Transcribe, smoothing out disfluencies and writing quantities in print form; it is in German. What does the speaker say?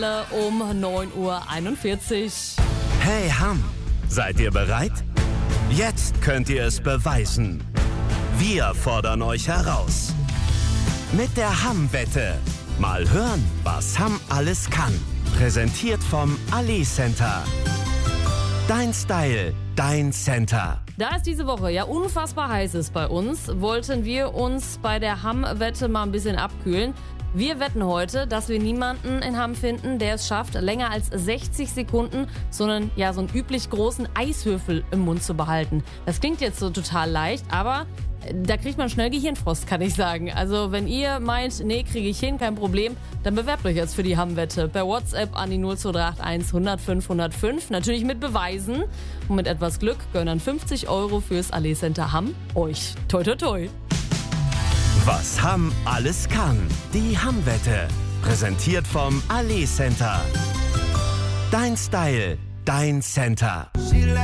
Um 9:41 Uhr. Hey Hamm, seid ihr bereit? Jetzt könnt ihr es beweisen. Wir fordern euch heraus. Mit der Hamm-Wette. Mal hören, was Hamm alles kann. Präsentiert vom Ali Center. Dein Style, dein Center. Da es diese Woche ja unfassbar heiß ist bei uns, wollten wir uns bei der Hamm-Wette mal ein bisschen abkühlen. Wir wetten heute, dass wir niemanden in Hamm finden, der es schafft, länger als 60 Sekunden so einen üblich großen Eiswürfel im Mund zu behalten. Das klingt jetzt so total leicht, aber da kriegt man schnell Gehirnfrost, kann ich sagen. Also wenn ihr meint, nee, kriege ich hin, kein Problem, dann bewerbt euch jetzt für die Hamm-Wette. Per WhatsApp an die 02381 105 105. Natürlich mit Beweisen. Und mit etwas Glück gönnen 50 € fürs Ali Center Hamm euch. Toi, toi, toi. Was Hamm alles kann. Die Hamm-Wette. Präsentiert vom Ali Center. Dein Style, dein Center.